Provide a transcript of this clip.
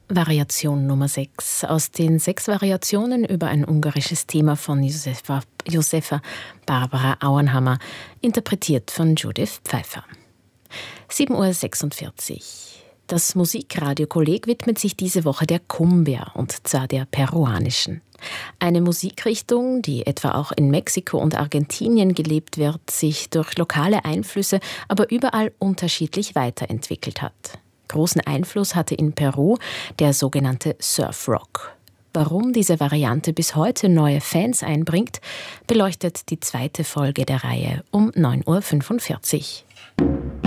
Variation Nummer 6 aus den 6 Variationen über ein ungarisches Thema von Josefa Barbara Auenhammer, interpretiert von Judith Pfeiffer. 7:46 Uhr. Das Musikradio-Kolleg widmet sich diese Woche der Cumbia, und zwar der peruanischen. Eine Musikrichtung, die etwa auch in Mexiko und Argentinien gelebt wird, sich durch lokale Einflüsse aber überall unterschiedlich weiterentwickelt hat. Großen Einfluss hatte in Peru der sogenannte Surf-Rock. Warum diese Variante bis heute neue Fans einbringt, beleuchtet die zweite Folge der Reihe um 9:45 Uhr.